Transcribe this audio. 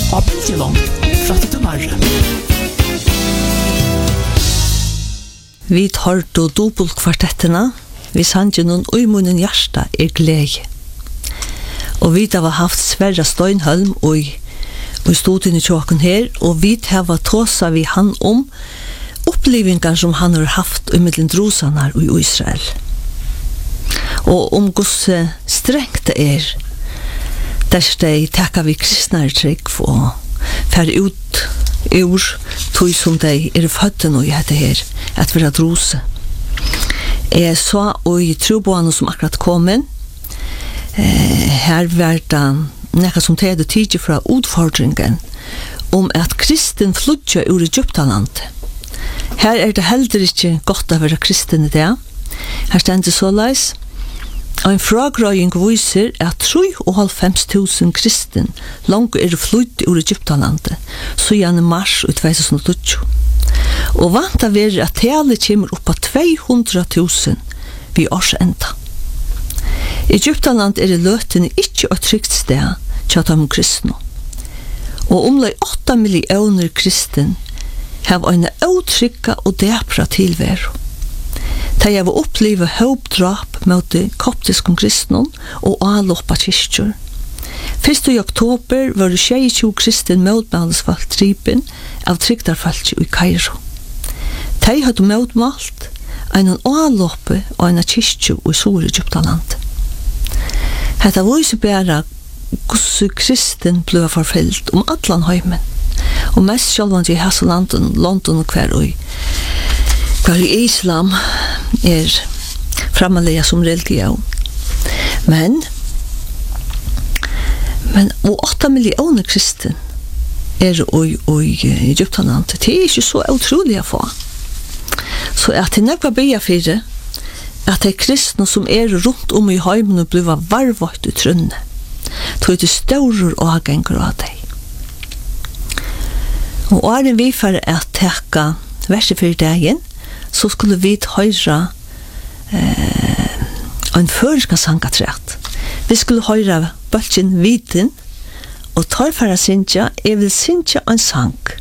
av Bildjelong fra Tittunarre. Vi tar då dubbelkvartetterna, vi sanje noen uimunnen hjärsta glede. Og vi har haft Sverre Steinholm og stod i tjåken her, og vi har tåsa vi han upplevingar som han har haft mellom drosanar i Israel. Og hvordan strengt det der de takker vi kristnare trygg og fer ut ur tog som de fødde nå i dette her, at vi har drose. Jeg så i troboene som akkurat kom inn, her var det nekka som tede tidlig fra utfordringen at kristen flydde ur Egyptaland. Her det heller ikke godt å være kristen i det. Her stender så leis. Og en fragrøying viser at 3.500 kristen langt flytt ur Egyptalandet, så gjerne mars ut 2020. Og vant av at tallet kommer opp på 200.000 vid årsenda. Egyptaland løtene ikke et trygt sted til de kristne. Og omlai 8 millioner kristen har en utrykka og depra tilværo. De har opplevd håpdrap mot de koptiske kristne og avloppa kyrkjør. 1. oktober var det 22 kristen motmælesfalt tripen av trygdarfalt i Kairo. De hadde motmalt en avloppe og en kyrkjør i Sur-Egyptaland. Hetta viser bare hvordan kristen ble forfyllt atlan heimen. Og mest sjálvandi i Hasselanden, London og hver i islam framalega som religion. Men 8 millioner kristen i Egyptaland. Det ikke så utrolig å få. Så at det nekva beia fyrir at de kristne som rundt i heimen blir varvart i trunne. Tog det større avganger av deg. Og åren vi for å teka verset for dagen, så skulle vi høre en føreska sangatrætt. Vi skulle høre bølgen viten, og tar for å synge, jeg vil synge en sang.